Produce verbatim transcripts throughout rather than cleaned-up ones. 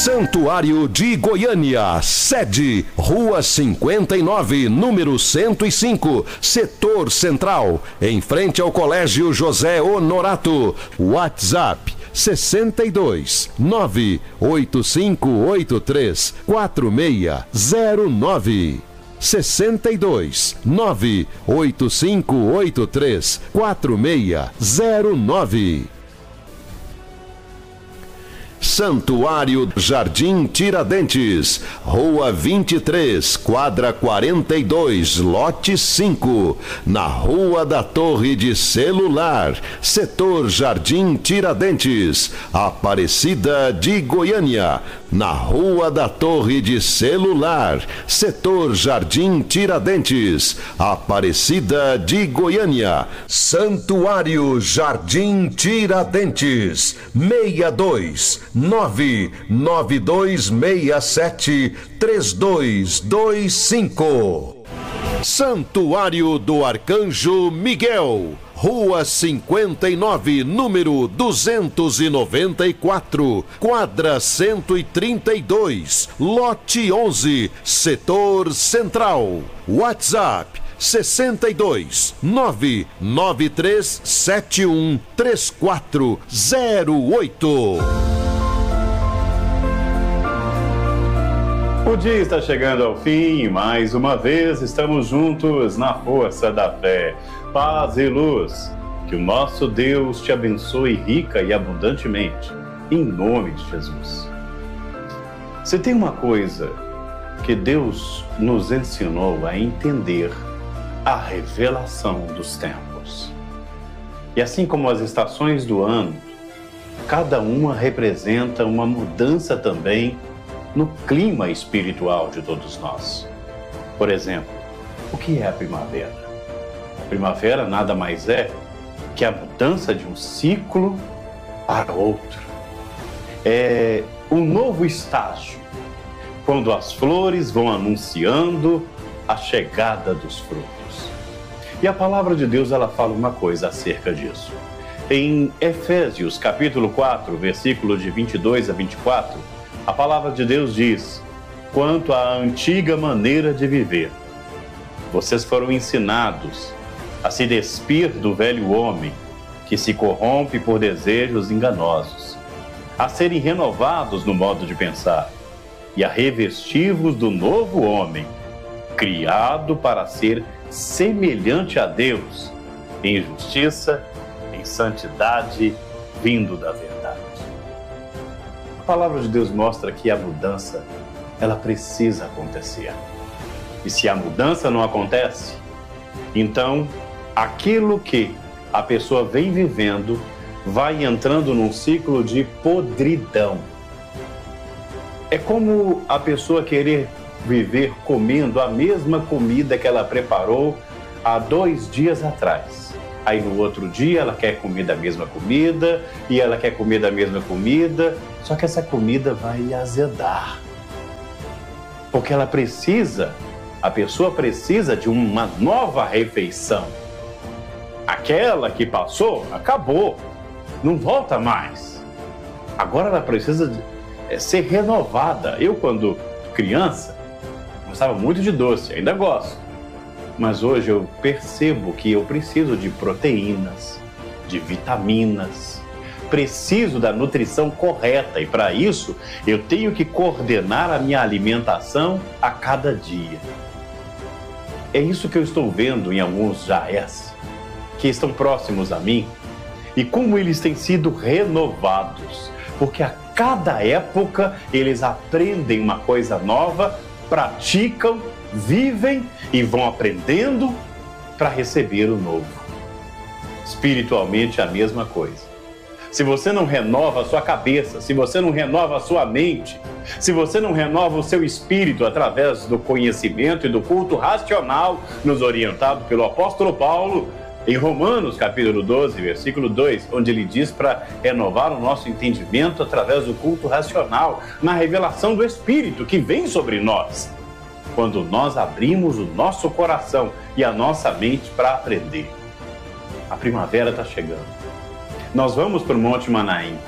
Santuário de Goiânia, sede, Rua cinquenta e nove, número cento e cinco, Setor Central, em frente ao Colégio José Honorato. WhatsApp sessenta e dois, nove oito cinco oito três, quatro seis zero nove. sessenta e dois, nove oito cinco oito três, quatro seis zero nove. Santuário Jardim Tiradentes, Rua vinte e três, quadra quarenta e dois, lote cinco, na Rua da Torre de Celular, Setor Jardim Tiradentes, Aparecida de Goiânia, na Rua da Torre de Celular, Setor Jardim Tiradentes, Aparecida de Goiânia. Santuário Jardim Tiradentes, seis dois nove nove dois seis sete três dois dois cinco. Santuário do Arcanjo Miguel, Rua cinquenta e nove, número duzentos e noventa e quatro, quadra cento e trinta e dois, lote onze, Setor Central. WhatsApp sessenta e dois, nove nove três sete um três quatro zero oito. O dia está chegando ao fim e mais uma vez estamos juntos na força da fé. Paz e luz. Que o nosso Deus te abençoe rica e abundantemente, em nome de Jesus. Se tem uma coisa que Deus nos ensinou a entender, a revelação dos tempos. E assim como as estações do ano, cada uma representa uma mudança também no clima espiritual de todos nós. Por exemplo, o que é a primavera? A primavera nada mais é que a mudança de um ciclo para outro. É um novo estágio, quando as flores vão anunciando a chegada dos frutos. E a palavra de Deus, ela fala uma coisa acerca disso. Em Efésios, capítulo quatro, versículo de vinte e dois a vinte e quatro, a palavra de Deus diz: quanto à antiga maneira de viver, vocês foram ensinados a se despir do velho homem, que se corrompe por desejos enganosos, a serem renovados no modo de pensar, e a revestir-vos do novo homem, criado para ser semelhante a Deus, em justiça, em santidade, vindo da verdade. A palavra de Deus mostra que a mudança, ela precisa acontecer. E se a mudança não acontece, então aquilo que a pessoa vem vivendo vai entrando num ciclo de podridão. É como a pessoa querer viver comendo a mesma comida que ela preparou há dois dias atrás. Aí no outro dia ela quer comer da mesma comida e ela quer comer da mesma comida, só que essa comida vai azedar. Porque ela precisa, a pessoa precisa de uma nova refeição. Aquela que passou, acabou, não volta mais. Agora ela precisa de, ser renovada. Eu, quando criança, gostava muito de doce, ainda gosto. Mas hoje eu percebo que eu preciso de proteínas, de vitaminas, preciso da nutrição correta e para isso eu tenho que coordenar a minha alimentação a cada dia. É isso que eu estou vendo em alguns jaés que estão próximos a mim e como eles têm sido renovados, porque a cada época eles aprendem uma coisa nova, praticam, vivem e vão aprendendo para receber o novo. Espiritualmente é a mesma coisa. Se você não renova a sua cabeça, se você não renova a sua mente, se você não renova o seu espírito através do conhecimento e do culto racional, nos orientado pelo apóstolo Paulo, em Romanos capítulo doze, versículo dois, onde ele diz para renovar o nosso entendimento através do culto racional, na revelação do Espírito que vem sobre nós. Quando nós abrimos o nosso coração e a nossa mente para aprender. A primavera está chegando. Nós vamos para o Monte Manaim.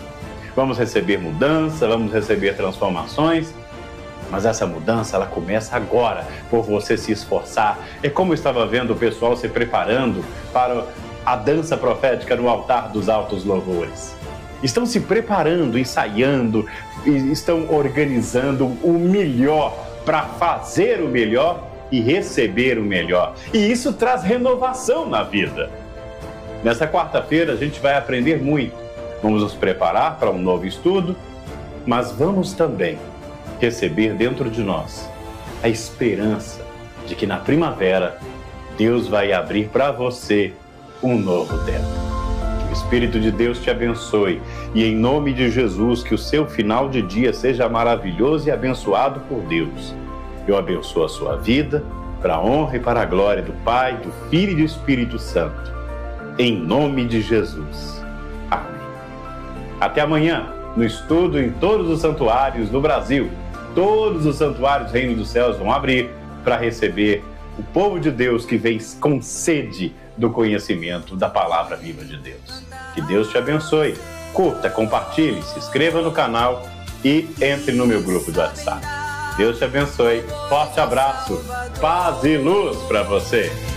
Vamos receber mudança, vamos receber transformações, mas essa mudança, ela começa agora, por você se esforçar. É como eu estava vendo o pessoal se preparando para a dança profética no altar dos altos louvores. Estão se preparando, ensaiando, estão organizando o melhor para fazer o melhor e receber o melhor. E isso traz renovação na vida. Nessa quarta-feira a gente vai aprender muito. Vamos nos preparar para um novo estudo, mas vamos também receber dentro de nós a esperança de que na primavera Deus vai abrir para você um novo tempo. Que o Espírito de Deus te abençoe e em nome de Jesus que o seu final de dia seja maravilhoso e abençoado por Deus. Eu abençoo a sua vida para a honra e para a glória do Pai, do Filho e do Espírito Santo. Em nome de Jesus. Amém. Até amanhã, no estudo em todos os santuários do Brasil. Todos os santuários do Reino dos Céus vão abrir para receber o povo de Deus que vem com sede do conhecimento da palavra viva de Deus. Que Deus te abençoe. Curta, compartilhe, se inscreva no canal e entre no meu grupo do WhatsApp. Deus te abençoe. Forte abraço, paz e luz para você.